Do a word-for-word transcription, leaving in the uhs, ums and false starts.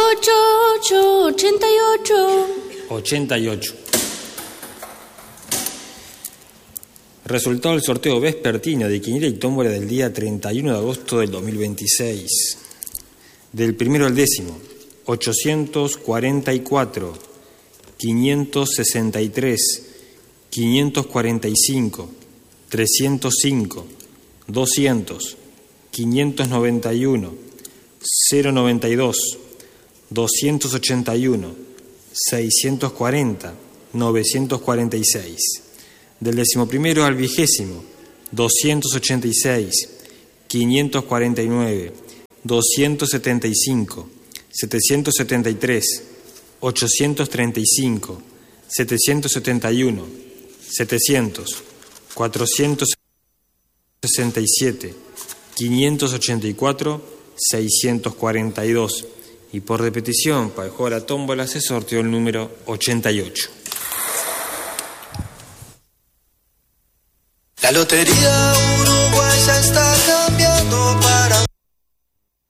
ocho, ocho, ochenta y ocho. ochenta y ocho. Resultado del sorteo vespertino de quiniela y tómbola del día treinta y uno de agosto del dos mil veintiséis. Del primero al décimo, ochocientos cuarenta y cuatro, quinientos sesenta y tres, quinientos cuarenta y cinco, trescientos cinco, doscientos, quinientos noventa y uno, cero noventa y dos, doscientos ochenta y uno, seiscientos cuarenta, novecientos cuarenta y seis. Del decimoprimero al vigésimo, doscientos ochenta y seis, quinientos cuarenta y nueve, doscientos setenta y cinco, setecientos setenta y tres, ochocientos treinta y cinco, setecientos setenta y uno, setecientos, cuatrocientos sesenta y siete, quinientos ochenta y cuatro, seiscientos cuarenta y dos. Y por repetición, para el juego de la tómbola se sorteó el número ochenta y ocho. La lotería uruguaya está acá.